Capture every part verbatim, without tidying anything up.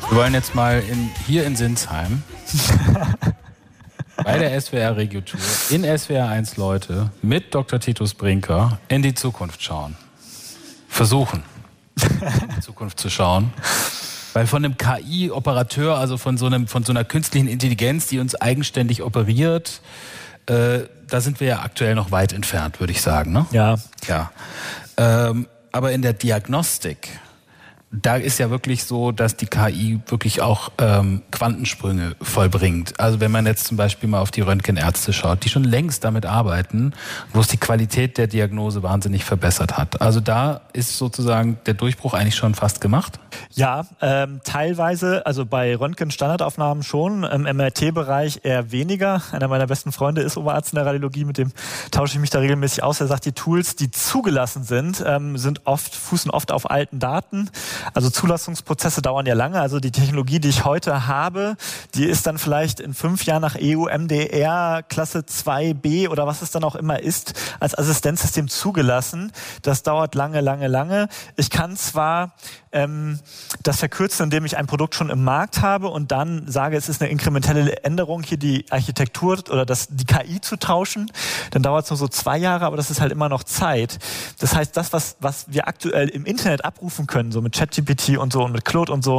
Wir wollen jetzt mal in, hier in Sinsheim bei der S W R Regio-Tour in S W R eins Leute mit Doktor Titus Brinker in die Zukunft schauen. Versuchen, in die Zukunft zu schauen. Weil von einem K I-Operateur, also von so, einem, von so einer künstlichen Intelligenz, die uns eigenständig operiert, äh, da sind wir ja aktuell noch weit entfernt, würde ich sagen. Ne? Ja. Ja. Ähm, aber in der Diagnostik, da ist ja wirklich so, dass die K I wirklich auch ähm, Quantensprünge vollbringt. Also wenn man jetzt zum Beispiel mal auf die Röntgenärzte schaut, die schon längst damit arbeiten, wo es die Qualität der Diagnose wahnsinnig verbessert hat. Also da ist sozusagen der Durchbruch eigentlich schon fast gemacht? Ja, ähm, teilweise, also bei Röntgen-Standardaufnahmen schon, im M R T-Bereich eher weniger. Einer meiner besten Freunde ist Oberarzt in der Radiologie, mit dem tausche ich mich da regelmäßig aus. Er sagt, die Tools, die zugelassen sind, ähm, sind oft, fußen oft auf alten Daten. Also Zulassungsprozesse dauern ja lange. Also die Technologie, die ich heute habe, die ist dann vielleicht in fünf Jahren nach E U M D R Klasse zwei b oder was es dann auch immer ist, als Assistenzsystem zugelassen. Das dauert lange, lange, lange. Ich kann zwar ähm, das verkürzen, indem ich ein Produkt schon im Markt habe und dann sage, es ist eine inkrementelle Änderung, hier die Architektur oder das, die K I zu tauschen. Dann dauert es nur so zwei Jahre, aber das ist halt immer noch Zeit. Das heißt, das, was, was wir aktuell im Internet abrufen können, so mit ChatGPT und so und mit Claude und so,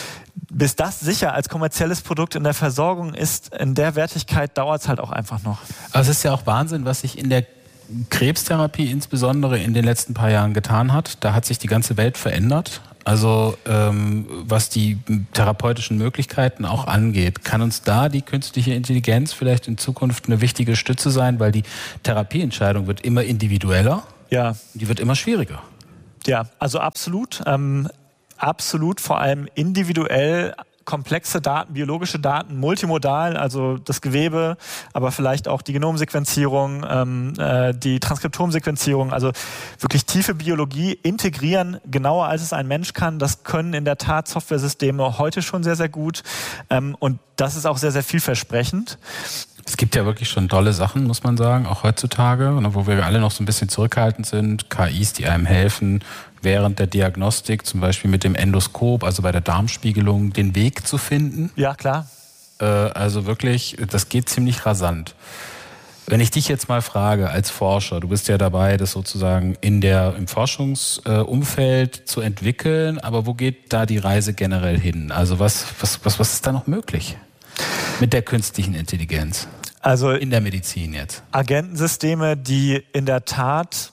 bis das sicher als kommerzielles Produkt in der Versorgung ist, in der Wertigkeit dauert es halt auch einfach noch. Aber es ist ja auch Wahnsinn, was sich in der Krebstherapie insbesondere in den letzten paar Jahren getan hat. Da hat sich die ganze Welt verändert. Also ähm, was die therapeutischen Möglichkeiten auch angeht, kann uns da die künstliche Intelligenz vielleicht in Zukunft eine wichtige Stütze sein, weil die Therapieentscheidung wird immer individueller, ja, die wird immer schwieriger. Ja, also absolut, ähm, absolut, vor allem individuell. Komplexe Daten, biologische Daten, multimodal, also das Gewebe, aber vielleicht auch die Genomsequenzierung, ähm, äh, die Transkriptomsequenzierung, also wirklich tiefe Biologie integrieren, genauer als es ein Mensch kann. Das können in der Tat Softwaresysteme heute schon sehr, sehr gut, ähm, und das ist auch sehr, sehr vielversprechend. Es gibt ja wirklich schon tolle Sachen, muss man sagen, auch heutzutage, wo wir alle noch so ein bisschen zurückhaltend sind. K Is, die einem helfen, während der Diagnostik, zum Beispiel mit dem Endoskop, also bei der Darmspiegelung, den Weg zu finden. Ja, klar. Äh, also wirklich, das geht ziemlich rasant. Wenn ich dich jetzt mal frage als Forscher, du bist ja dabei, das sozusagen in der, im Forschungsumfeld zu entwickeln, aber wo geht da die Reise generell hin? Also was, was, was, was ist da noch möglich mit der künstlichen Intelligenz? Also in der Medizin jetzt. Agentensysteme, die in der Tat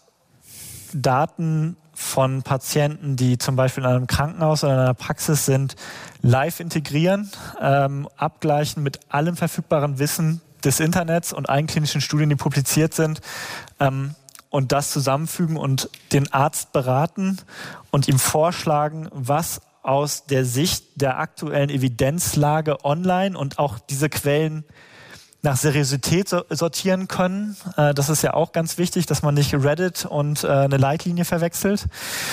Daten von Patienten, die zum Beispiel in einem Krankenhaus oder in einer Praxis sind, live integrieren, ähm, abgleichen mit allem verfügbaren Wissen des Internets und allen klinischen Studien, die publiziert sind, ähm, und das zusammenfügen und den Arzt beraten und ihm vorschlagen, was aus der Sicht der aktuellen Evidenzlage online und auch diese Quellen nach Seriosität sortieren können. Das ist ja auch ganz wichtig, dass man nicht Reddit und eine Leitlinie verwechselt.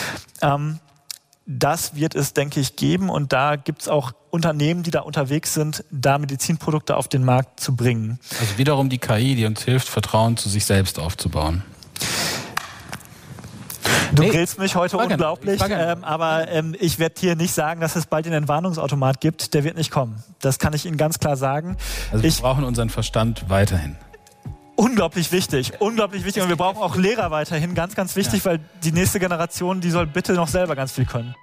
Das wird es, denke ich, geben, und da gibt es auch Unternehmen, die da unterwegs sind, da Medizinprodukte auf den Markt zu bringen. Also wiederum die K I, die uns hilft, Vertrauen zu sich selbst aufzubauen. Du nee, grillst mich heute unglaublich, ähm, aber ähm, ich werde hier nicht sagen, dass es bald den Entwarnungsautomat gibt. Der wird nicht kommen. Das kann ich Ihnen ganz klar sagen. Also wir ich, brauchen unseren Verstand weiterhin. Unglaublich wichtig, unglaublich wichtig. Und wir brauchen auch Lehrer weiterhin, ganz, ganz wichtig, ja. Weil die nächste Generation, die soll bitte noch selber ganz viel können.